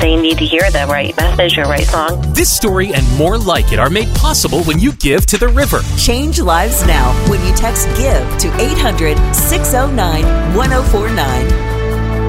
they need to hear the right message or right song. This story and more like it are made possible when you give to the river. Change lives now when you text GIVE to 800-609-1049.